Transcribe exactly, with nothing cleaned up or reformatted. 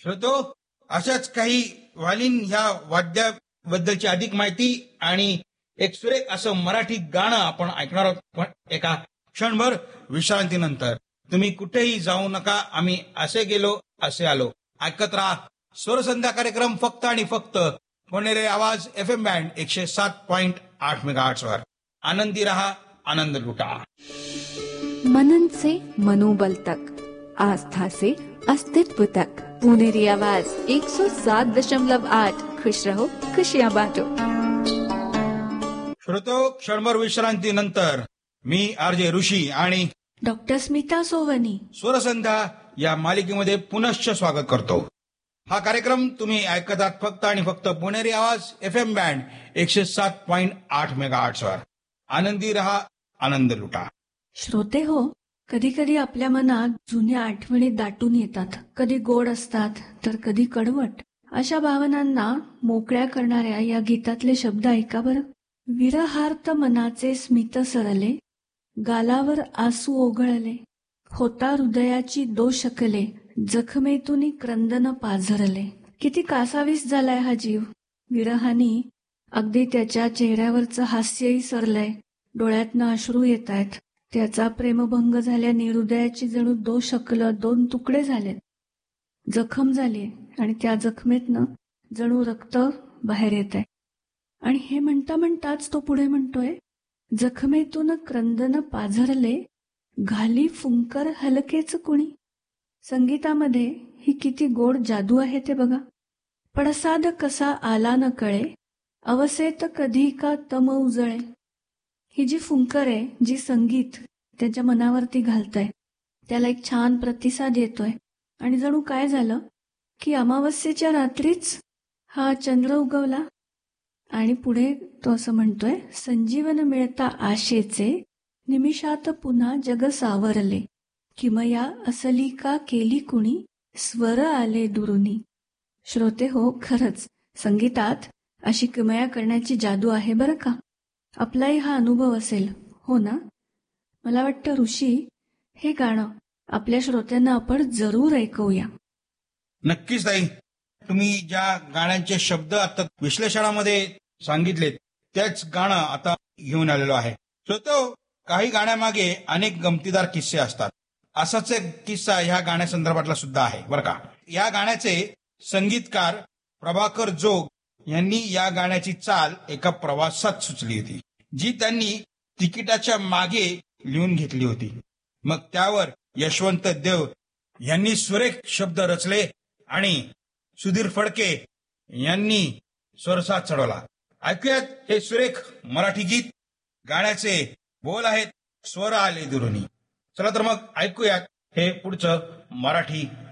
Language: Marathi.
श्रोतो, अशाच काही व्हायलिन ह्या वाद्याबद्दलची अधिक माहिती आणि एक सुरेख असं मराठी गाणं आपण ऐकणार आहोत, पण एका क्षणभर विश्रांतीनंतर. तुम्ही कुठेही जाऊ नका, आम्ही असे गेलो असे आलो. ऐकत राहा स्वरसंध्या कार्यक्रम, फक्त आणि फक्त पुणेरी आवाज एफ एम बँड एकशे सात पॉइंट आठ मेगाहर्ट्झ वर. आनंदी रहा, आनंद लुटा. मनन से मनोबल तक, आस्था से अस्तित्व तक. पुणेरी आवाज एक सौ सात दशमलव आठ. खुश रहो, खुशियां बांटो. श्रोतो, क्षणभर विश्रांतीनंतर मी आरजे ऋषी आणि डॉक्टर स्मिता सोवनी स्वरसंध्या या मालिकेमध्ये पुनश्च स्वागत करतो. हा कार्यक्रम तुम्ही ऐकत आहात फक्त आणि फक्त पुणेरी आवाज एफ एम बँड एकशे सात पॉइंट आठ मेगाहर्ट्झ वर. आनंदी रहा, आनंद लुटा. श्रोते हो, कधी कधी आपल्या मनात जुन्या आठवणी दाटून येतात. कधी गोड असतात तर कधी कडवट. अशा भावनांना मोकळ्या करणाऱ्या या गीतातले शब्द ऐका बरं. विरहार्थ मनाचे स्मित सरले, गालावर आसू ओघळले, होता हृदयाची दोषकले, जखमेतून क्रंदन पाझरले. किती कासावीस झालाय हा जीव. विरहानी अगदी त्याच्या चेहऱ्यावरचं हास्यही सरलंय, डोळ्यातनं अश्रू येत आहेत. त्याचा प्रेमभंग झाल्याने हृदयाची जणू दो शकलं दोन तुकडे झालेत, जखम झाली आणि त्या जखमेतनं जणू रक्त बाहेर येत आहे. आणि हे म्हणता म्हणताच तो पुढे म्हणतोय, जखमेतून क्रंदन पाझरले, घाली फुंकर हलकेच कुणी. संगीतामध्ये ही किती गोड जादू आहे ते बघा. पडसाद कसा आला न कळे, अवसेत कधी का तम उजळे. ही जी फुंकर आहे, जी संगीत त्याच्या मनावरती घालतंय, त्याला एक छान प्रतिसाद येतोय. आणि जणू काय झालं की अमावस्येच्या रात्रीच हा चंद्र उगवला. आणि पुढे तो असं म्हणतोय, संजीवन मिळता आशेचे, निमिषात पुन्हा जग सावरले, किमया असली का केली कुणी, स्वर आले दुरुनी. श्रोते हो, खरंच संगीतात अशी किमया करण्याची जादू आहे बरं का. आपलाही हा अनुभव असेल, हो ना? मला वाटतं ऋषी, हे गाणं आपल्या श्रोत्यांना आपण जरूर ऐकवूया. नक्कीच ताई. तुम्ही ज्या गाण्यांचे शब्द आता विश्लेषणामध्ये सांगितलेत, त्याच गाणं आता घेऊन आलेलो आहे. श्रोतो, काही गाण्यामागे अनेक गमतीदार किस्से असतात. असाच एक किस्सा ह्या गाण्यासंदर्भातला सुद्धा आहे बरं का. या गाण्याचे संगीतकार प्रभाकर जोग यांनी या गाण्याची चाल एका प्रवासात सुचली होती, जी त्यांनी तिकिटाच्या मागे लिहून घेतली होती. मग त्यावर यशवंत देव यांनी सुरेख शब्द रचले आणि सुधीर फडके यांनी स्वरसाद चढवला. ऐकूयात हे सुरेख मराठी गीत. गाण्याचे बोल आहेत, स्वर आले दुरुनी. चला तर मग ऐकूयात हे पुढचं मराठी